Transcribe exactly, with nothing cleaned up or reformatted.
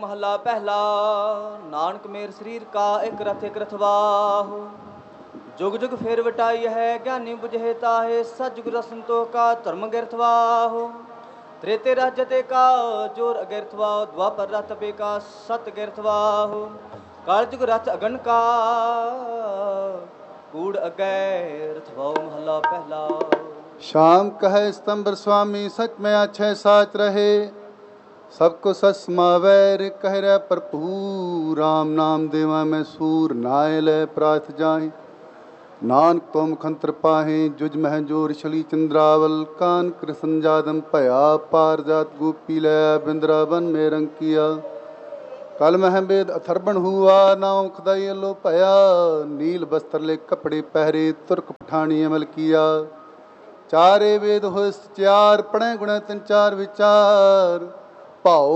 महला पहला। नानक मेर शरीर का एक रथ एक रथवाह। जुग जुग फेर वटाई है ज्ञानी बुझे ताहे। सतजुग रसंतो का धर्म गिरथवाह। त्रेते राजते का जोर अगिरथवाह। द्वापर रथ पे का सत गिरथवाह। कालजुग रथ अगन का कूड़ अगैरथवाह महला पहला। श्याम कहे स्तंभर स्वामी सच में अच्छे साच रहे। सबको सच समावैर कह रहे भरपूर। राम नाम देवा में सूर नायल प्राथ जाए। नानक तो मुखंतर पाहे जुज मह जोर छली चंद्रावल। कान कृष्ण जादम भया पार जात गोपी लया बिंद्रावन में रंग किया। कल मह वेद अथर्बण हुआ नाव खदाई लो भया। नील वस्त्र ले कपड़े पहरे तुर्क पठानी अमल किया। चारे वेद हो चार पढ़े गुण तिन चार विचार। भाव